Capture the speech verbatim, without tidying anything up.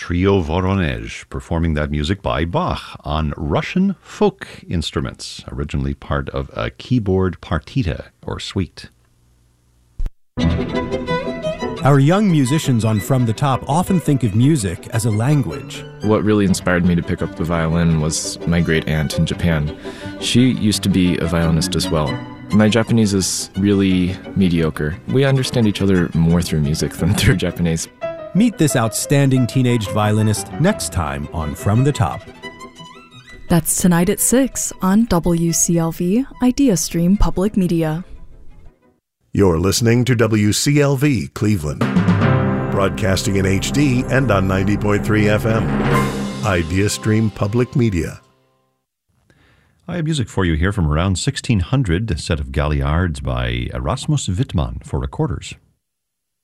Trio Voronezh, performing that music by Bach on Russian folk instruments, originally part of a keyboard partita or suite. Our young musicians on From the Top often think of music as a language. What really inspired me to pick up the violin was my great aunt in Japan. She used to be a violinist as well. My Japanese is really mediocre. We understand each other more through music than through Japanese. Meet this outstanding teenage violinist next time on From the Top. That's tonight at six on W C L V Idea Stream Public Media. You're listening to W C L V Cleveland, broadcasting in H D and on ninety point three F M. Idea Stream Public Media. I have music for you here from around sixteen hundred, a set of Galliards by Erasmus Wittmann for recorders.